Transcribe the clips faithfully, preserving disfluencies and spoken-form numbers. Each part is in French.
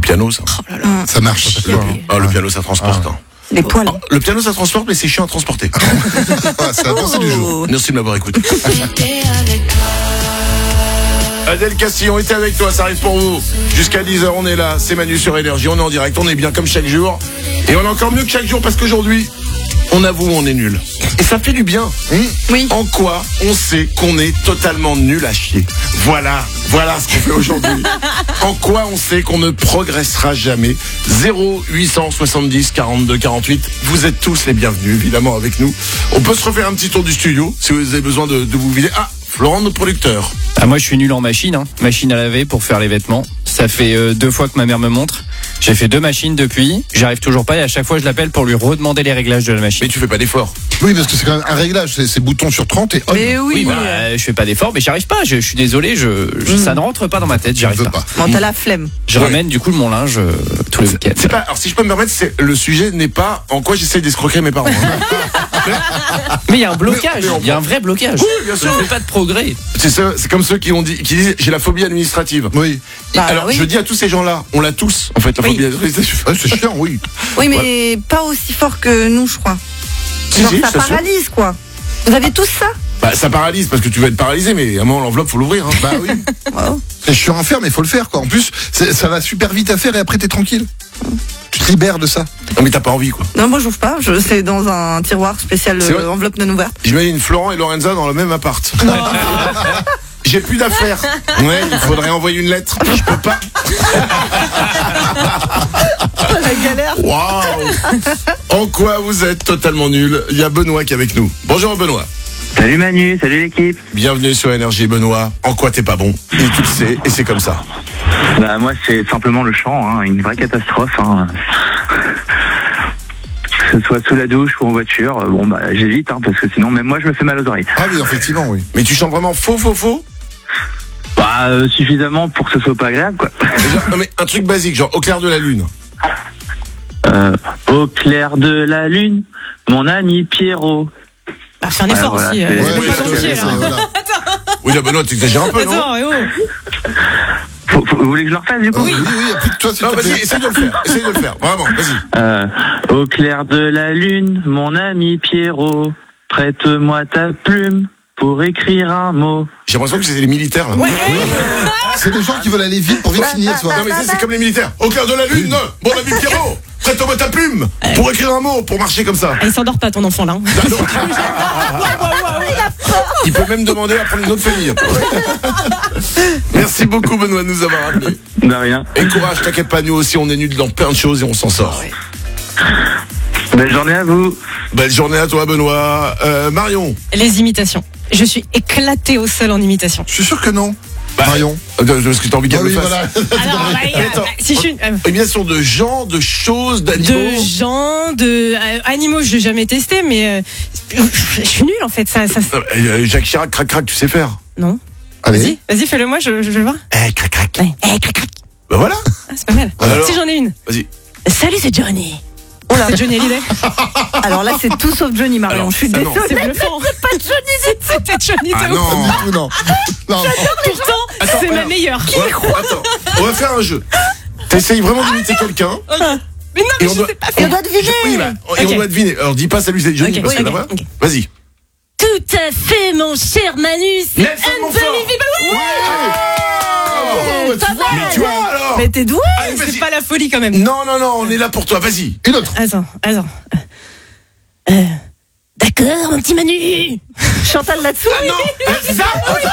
piano, ça. Oh là là. Ça marche. Ça fait Chier. Ah, le piano, ça transporte. Ah. Hein. Les poils. Oh, le piano, ça transporte, mais c'est chiant à transporter. Ah, c'est la pensée du jour. Merci de m'avoir écouté. Adèle Castillon était avec toi, ça arrive pour vous. Jusqu'à dix heures, on est là, c'est Manu sur Énergie, on est en direct, on est bien comme chaque jour. Et on est encore mieux que chaque jour parce qu'aujourd'hui, on avoue, on est nul. Et ça fait du bien. Hein Oui. En quoi on sait qu'on est totalement nul à chier. Voilà, voilà ce qu'on fait aujourd'hui. En quoi on sait qu'on ne progressera jamais. Zéro huit cent soixante-dix quarante-deux quarante-huit. Vous êtes tous les bienvenus, évidemment, avec nous. On peut se refaire un petit tour du studio, si vous avez besoin de, de vous vider. Ah, Florent, notre producteur. Ah, moi je suis nul en machine, hein. Machine à laver pour faire les vêtements. Ça fait euh, deux fois que ma mère me montre. J'ai fait deux machines depuis, j'arrive toujours pas et à chaque fois je l'appelle pour lui redemander les réglages de la machine. Mais tu fais pas d'effort. Oui, parce que c'est quand même un réglage. C'est, c'est bouton sur trente et on. Mais oui. Oui, bah, euh, je fais pas d'effort, mais j'y arrive pas. Je, je suis désolé, je, je- ça ne rentre pas dans ma tête, j'y Je arrive veux pas. pas. Bon, t'as la flemme. Je Ouais. ramène du coup mon linge euh, tous les week-ends. C'est pas, alors si je peux me permettre, c'est, le sujet n'est pas en quoi j'essaie d'escroquer mes parents. Hein. Mais il y a un blocage, Mais- mais on- il y a un vrai blocage. Oui, bien sûr. Je fais pas de progrès. C'est, ça, c'est comme ceux qui ont dit, qui disent j'ai la phobie administrative. Oui. Bah, Alors oui. je dis à tous ces gens-là, on l'a tous en fait la Oui. phobie administrative. Ouais, c'est chiant, oui. Oui, mais pas aussi fort que nous, je crois. Si, Genre, si, ça je t'assure. paralyse, quoi. Vous avez tous ça? Bah, ça paralyse parce que tu vas être paralysé, mais à un moment l'enveloppe faut l'ouvrir. Hein. Bah oui. Wow. C'est chiant à faire, mais il faut le faire, quoi. En plus, c'est- ça va super vite à faire et après t'es tranquille. Tu te libères de ça. Non mais t'as pas envie quoi. Non, moi, j'ouvre pas. Je, c'est dans un tiroir spécial C'est vrai euh, enveloppe non ouverte. J'imagine Florent et Lorenza dans le même appart. J'ai plus d'affaires. Ouais, il faudrait envoyer une lettre. Je peux pas. La galère. Waouh. En quoi vous êtes totalement nul. Il y a Benoît qui est avec nous. Bonjour Benoît. Salut Manu, salut l'équipe. Bienvenue sur Énergie Benoît. En quoi t'es pas bon? Et tu le sais, et c'est comme ça. Bah moi c'est simplement le chant, hein, une vraie catastrophe. Hein. Que ce soit sous la douche ou en voiture, bon bah j'évite hein, parce que sinon même moi je me fais mal aux oreilles. Ah oui, effectivement, oui. Mais tu chantes vraiment faux, faux, faux? Bah euh, suffisamment pour que ce soit pas agréable quoi. Genre, non mais un truc basique, genre au clair de la lune. Euh, au clair de la lune, mon ami Pierrot. Bah, fais un effort Ouais, voilà, aussi. c'est- euh, Ouais, c'est ouais, pas c'est- gentil, c'est- là. Voilà. Oui là Benoît, t'exagères un peu, non? Attends, eh oh. Faut- faut- vous voulez que je le refasse du coup? Oui, oui, oui, plus de toi, s'il Non, te vas-y, plaît. essaye de le faire. Essaye de le faire. Vraiment, vas-y. Euh, au clair de la lune, mon ami Pierrot, prête-moi ta plume pour écrire un mot. J'ai l'impression que c'est les militaires là. C'est des gens qui veulent aller vite pour vite finir, toi. Non mais ça, c'est comme les militaires. Au clair de la lune, mon ami Pierrot, prête-moi ta plume pour écrire un mot, pour marcher comme ça. Ah, il s'endort pas ton enfant là. Il peut même demander à prendre une autre famille. Merci beaucoup Benoît de nous avoir appelés. De rien. Et courage, t'inquiète pas, nous aussi on est nuls dans plein de choses et on s'en sort. Belle journée à vous. Belle journée à toi Benoît. Euh, Marion. Les imitations. Je suis éclatée au sol en imitation. Je suis sûr que non. Bah, Marion. Euh, Parce que t'as envie qu'elle Ah le oui, fasse. voilà. Alors, bah, euh, Attends. si je suis euh, Imitation de gens, de choses, d'animaux. de gens, de euh, animaux, je l'ai jamais testé, mais euh, je suis nulle en fait. Ça, ça, Euh, euh, Jacques Chirac, crac crac, tu sais faire. non. Allez. Vas-y, vas-y, fais-le moi, je, je, je vais voir. Eh, crac crac. Ouais. Eh, crac, crac. Bah voilà. Ah, c'est pas mal. Alors Si j'en ai une. Vas-y. Salut, c'est Johnny. Oh là, Johnny Hallyday. Alors là, c'est tout sauf Johnny Marion. Alors, Je suis ah non. désolée. C'est bluffant. C'est pas Johnny, c'était Johnny. Ah de ouf. non. Du tout, non. Non. Pourtant, Attends, c'est ma alors. meilleure. Ouais, attends, on va faire un jeu. T'essayes vraiment d'imiter quelqu'un. Mais non, Et mais on je doit- sais pas Et on faire. doit deviner. Oui, bah, et Ok. on doit deviner. Alors dis pas salut c'est Johnny Ok, parce que ok, là-bas. ok. Vas-y. Tout à fait, mon cher Manus. Nelson Montfort. Unbelievable. Oh, bah, tu vois, mais tu vois alors. Mais t'es doué. Allez, vas-y. C'est pas la folie quand même. Non, non, non, on est là pour toi. Vas-y. Une autre. Attends, attends. Euh, D'accord, mon petit Manu. Chantal là-dessous. Ah non, euh, c'est ça.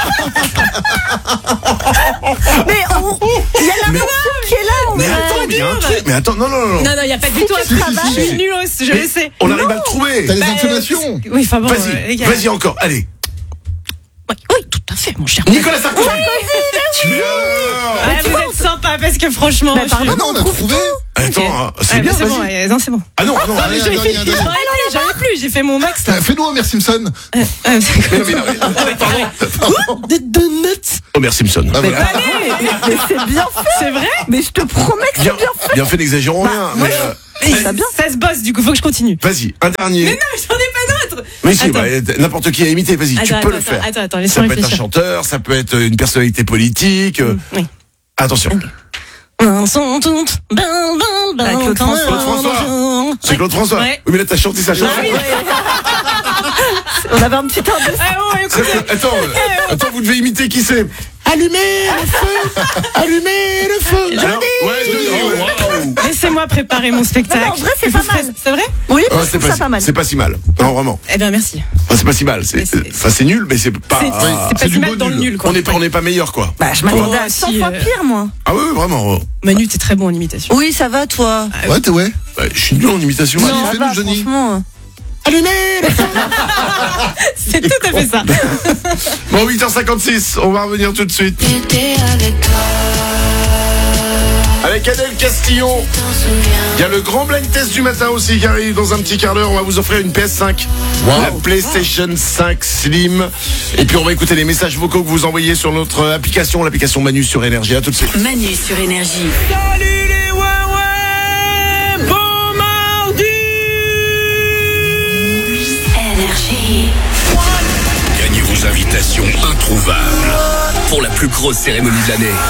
Mais on- il y a la Mais- maman qui est là. on Mais va- attends, mais il y a un truc. Mais attends, non, non, non. Non, non, il n'y a pas du tout un Si, truc. si, si, Je si. suis nulos, je le sais. On arrive à le trouver. T'as les Bah, intonations. Oui, enfin bon. euh, Vas-y, les gars. vas-y encore. Allez. Oui, oui, tout à fait, mon cher. Nicolas Sarkozy. Tu viens. Ouais, vous êtes sympa parce que franchement. Bah, je- pardon. Ah non, on a trouvé. Attends, Ok. c'est Ouais, bien. bah, c'est bon, Vas-y. ouais, non, c'est bon. Ah non, ah non. Non, mais allez, j'en ai allez, fait- allez, allez. j'en ai plus, j'en ai plus, j'ai fait mon max là. Euh, Fais-nous Homer Simpson. Euh, euh, Mais non, mais non, mais- Pardon. De donuts. Homer Simpson. Ah, voilà. Allez, Mais c'est bien fait. c'est vrai. Mais je te promets que c'est Bien, bien fait. bien fait, n'exagérons Bah, rien. Mais euh, Mais ça, ça se bosse, du coup, faut que je continue. vas-y, un dernier. Mais non, j'en ai pas d'autres. Mais si, Attends. bah, n'importe qui à imiter, vas-y, tu Attends, peux attends, le faire. Attends, attends, Ça laisse-moi peut être un réfléchir. chanteur, ça peut être une personnalité politique. euh, Oui. Attention. Ok. Avec Claude François. Claude François. C'est Claude François. Ouais. Oui, mais là, t'as chanté sa chanson. Ah oui. On avait un petit temps de... Ah ouais, écoutez. C'est- Attends, euh, attends, vous devez imiter qui c'est. Allumez le feu, allumez le feu. Alors, ouais, Johnny, ouais. Laissez-moi préparer mon spectacle. Non, non, en vrai, c'est Vous pas ferez- mal. C'est vrai? Oui, Ouais, c'est ça pas, pas mal. c'est pas si mal. Non, vraiment. Eh bien, merci. Enfin, c'est pas si mal. C'est, Mais c'est- enfin, c'est nul, mais c'est pas. C'est ah, c'est pas c'est si du mal beau dans le nul. nul, quoi. on n'est pas, on n'est pas meilleur, quoi. Bah, je m'attendais Oh, à cent si, fois euh, pire, moi. Ah ouais, ouais, vraiment. Manu, t'es très bon en imitation. Oui, ça va, toi. Ouais, t'es ouais. Ouais, je suis nul en imitation. Non. Allez, Ça fais-le, va, Johnny. franchement. Allumez le feu. C'est tout à fait ça. Bon, huit heures cinquante-six, on va revenir tout de suite. Avec Adèle Castillon. Il y a le grand blind test du matin aussi qui arrive dans un petit quart d'heure. On va vous offrir une P S cinq, la PlayStation cinq Slim. Et puis on va écouter les messages vocaux que vous envoyez sur notre application, l'application Manu sur Énergie. À tout de suite. Manu sur Énergie. Salut les Huawei. Bon mardi. Énergie. Gagnez vos invitations introuvables pour la plus grosse cérémonie de l'année.